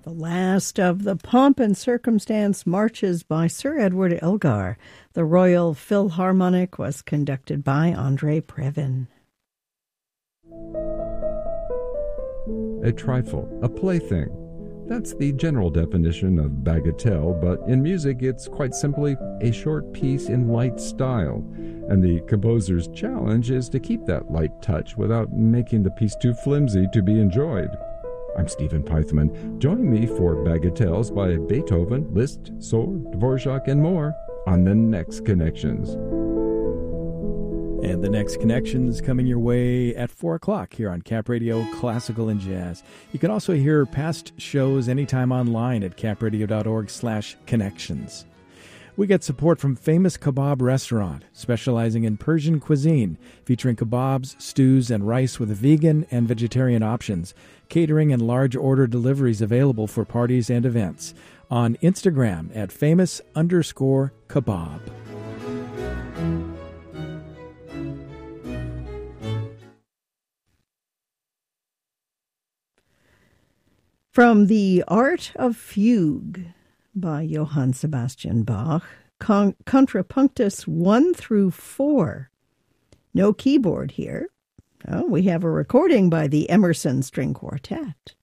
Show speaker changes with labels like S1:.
S1: The last of the Pomp and Circumstance marches by Sir Edward Elgar. The Royal Philharmonic was conducted by André Previn.
S2: A trifle, a plaything. That's the general definition of bagatelle, but in music it's quite simply a short piece in light style. And the composer's challenge is to keep that light touch without making the piece too flimsy to be enjoyed. I'm Stephen Peithman. Join me for Bagatelles by Beethoven, Liszt, Sohr, Dvorak, and more on The Next Connections.
S3: And The Next Connections coming your way at 4 o'clock here on Cap Radio Classical and Jazz. You can also hear past shows anytime online at capradio.org/connections. We get support from Famous Kebab Restaurant, specializing in Persian cuisine, featuring kebabs, stews, and rice with vegan and vegetarian options, catering and large order deliveries available for parties and events. On Instagram at famous_kebab.
S1: From The Art of Fugue by Johann Sebastian Bach, Contrapunctus 1 through 4. No keyboard here. Oh, we have a recording by the Emerson String Quartet.